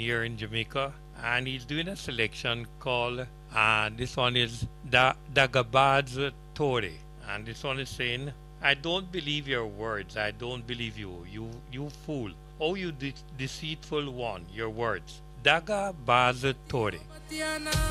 here in Jamaica, and he's doing a selection called, this one is Dagobad's Tore. And this one is saying, I don't believe your words. I don't believe you. You fool. Oh, you deceitful one. Your words. Daga Baz Tore.